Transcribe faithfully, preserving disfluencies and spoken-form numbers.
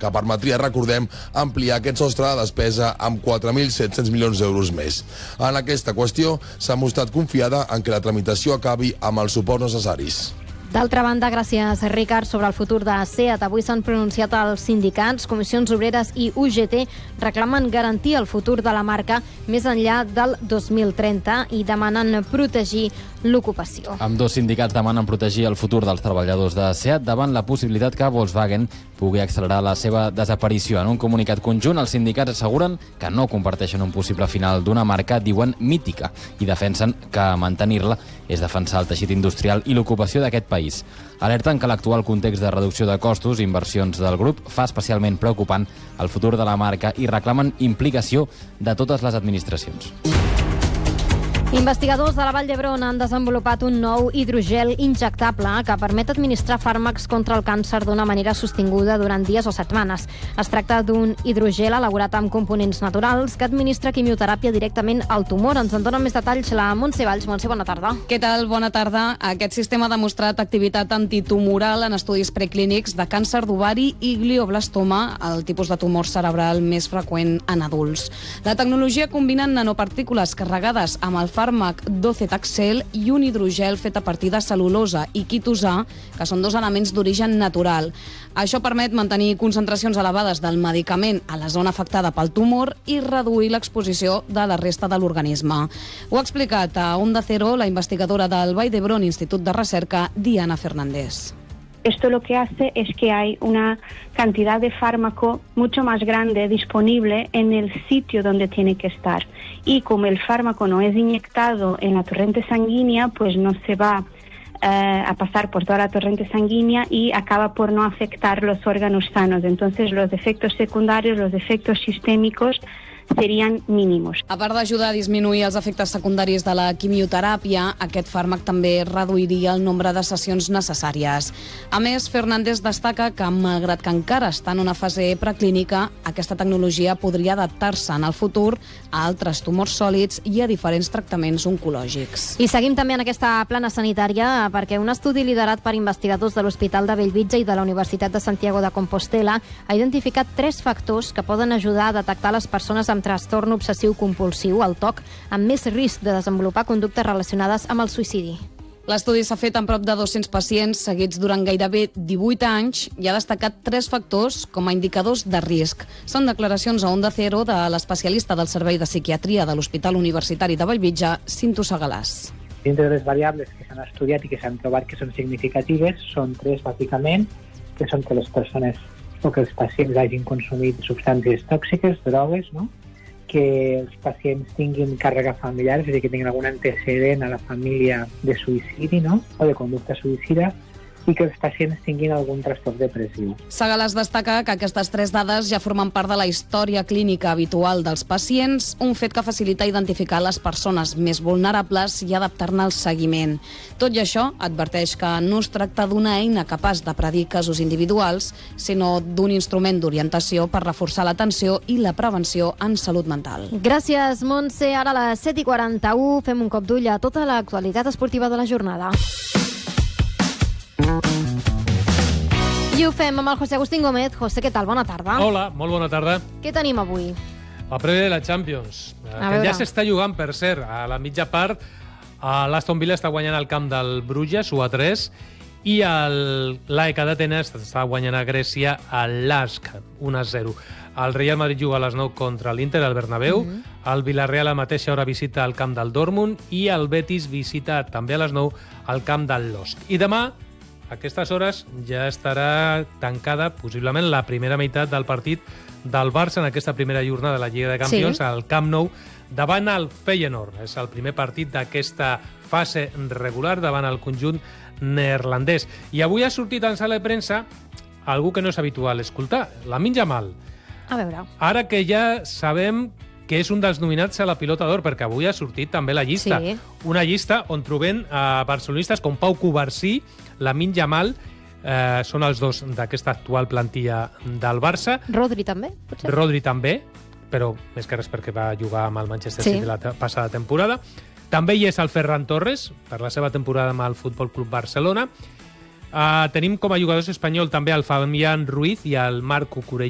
que permetria, recordem, ampliar aquest sostre de despesa amb quatre mil set-cents milions d'euros més. En aquesta qüestió s'ha mostrat confiada en que la tramitació acabi amb els suports necessaris. D'altra banda, gràcies, Ricard, sobre el futur de SEAT. Avui s'han pronunciat els sindicats, Comissions Obreres i U G T reclamen garantir el futur de la marca més enllà del dos mil trenta i demanen protegir l'ocupació. Ambdós sindicats demanen protegir el futur dels treballadors de SEAT davant la possibilitat que Volkswagen pugui accelerar la seva desaparició. En un comunicat conjunt, els sindicats asseguren que no comparteixen un possible final d'una marca, diuen mítica, i defensen que mantenir-la és defensar el teixit industrial i l'ocupació d'aquest país. Alerten que l'actual context de reducció de costos i inversions del grup fa especialment preocupant el futur de la marca i reclamen implicació de totes les administracions. Investigadors de la Vall d'Hebron han desenvolupat un nou hidrogel injectable que permet administrar fàrmacs contra el càncer d'una manera sostinguda durant dies o setmanes. Es tracta d'un hidrogel elaborat amb components naturals que administra quimioteràpia directament al tumor. Ens en dona més detalls la Montse Valls. Montse, bona tarda. Què tal? Bona tarda. Aquest sistema ha demostrat activitat antitumoral en estudis preclínics de càncer d'ovari i glioblastoma, el tipus de tumor cerebral més freqüent en adults. La tecnologia combina nanopartícules carregades amb el fàrmac docetaxel i un hidrogel fet a partir de cel·lulosa i quitosà, que són dos elements d'origen natural. Això permet mantenir concentracions elevades del medicament a la zona afectada pel tumor i reduir l'exposició de la resta de l'organisme. Ho ha explicat a Onda Cero la investigadora del Vall d'Hebron Institut de Recerca, Diana Fernández. Esto lo que hace es que hay una cantidad de fármaco mucho más grande disponible en el sitio donde tiene que estar. Y como el fármaco no es inyectado en la torrente sanguínea, pues no se va eh, a pasar por toda la torrente sanguínea y acaba por no afectar los órganos sanos. Entonces los efectos secundarios, los efectos sistémicos serien mínimos. A part d'ajudar a disminuir els efectes secundaris de la quimioteràpia, aquest fàrmac també reduiria el nombre de sessions necessàries. A més, Fernández destaca que, malgrat que encara està en una fase preclínica, aquesta tecnologia podria adaptar-se en el futur a altres tumors sòlids i a diferents tractaments oncològics. I seguim també en aquesta plana sanitària perquè un estudi liderat per investigadors de l'Hospital de Bellvitge i de la Universitat de Santiago de Compostela ha identificat tres factors que poden ajudar a detectar les persones amb trastorn obsessiu-compulsiu, el T O C, amb més risc de desenvolupar conductes relacionades amb el suïcidi. L'estudi s'ha fet amb prop de dos-cents pacients seguits durant gairebé divuit anys i ha destacat tres factors com a indicadors de risc. Són declaracions a Onda Cero de l'especialista del Servei de Psiquiatria de l'Hospital Universitari de Bellvitge, Cinto Segalàs. Dintre de les variables que s'han estudiat i que s'han trobat que són significatives, són tres, bàsicament, que són que les persones o que els pacients hagin consumit substàncies tòxiques, drogues, no? Que els pacients tinguin càrrega familiar, és a dir, que tinguin algun antecedent a la família de suïcidi, no? O de conducta suïcida, i que els pacients tinguin algun trastorn depressiu. Segalàs destaca que aquestes tres dades ja formen part de la història clínica habitual dels pacients, un fet que facilita identificar les persones més vulnerables i adaptar-ne al seguiment. Tot i això, adverteix que no es tracta d'una eina capaç de predir casos individuals, sinó d'un instrument d'orientació per reforçar l'atenció i la prevenció en salut mental. Gràcies, Montse. Ara a les set i quaranta-u fem un cop d'ull a tota l'actualitat esportiva de la jornada. I ho fem amb el José Agustín Gómez. José, què tal? Bona tarda. Hola, molt bona tarda. Què tenim avui? La prèvia de la Champions, A que veure. ja s'està jugant, per cert, a la mitja part. L'Aston Villa està guanyant al camp del Bruges, u a tres, i l'A E K d'Atenes està guanyant a Grècia a l'Ask, un a zero. El Real Madrid juga a les nou contra l'Inter al Bernabéu, mm-hmm. el Villarreal a la mateixa hora visita el camp del Dortmund i el Betis visita també a les nou el camp del L O S C. I demà, a aquestes hores, ja estarà tancada possiblement la primera meitat del partit del Barça en aquesta primera jornada de la Lliga de Campions, sí. al Camp Nou, davant el Feyenoord. És el primer partit d'aquesta fase regular davant el conjunt neerlandès. I avui ha sortit en sala de premsa algú que no és habitual escoltar, Lamine Yamal. A veure. Ara que ja sabem que és un dels nominats a la Pilota d'Or, perquè avui ha sortit també la llista. Sí. Una llista on trobem a barcelonistes com Pau Covarsí, Lamine Yamal, eh, són els dos d'aquesta actual plantilla del Barça. Rodri també, potser? Rodri també, però més que res perquè va jugar amb el Manchester Sí. City la te- passada temporada. També hi és el Ferran Torres, per la seva temporada amb el Futbol Club Barcelona. Uh, tenim com a jugadors espanyol també el Fabián Ruiz i el Marc Cucurella.